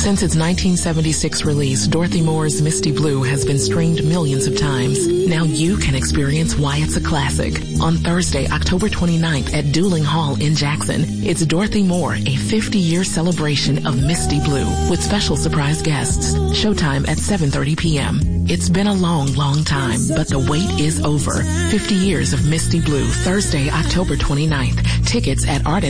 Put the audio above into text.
Since its 1976 release, Dorothy Moore's Misty Blue has been streamed millions of times. Now you can experience why it's a classic. On Thursday, October 29th at Dueling Hall in Jackson, it's Dorothy Moore, a 50-year celebration of Misty Blue with special surprise guests. Showtime at 7:30 p.m. It's been a long, long time, but the wait is over. 50 years of Misty Blue, Thursday, October 29th. Tickets at Art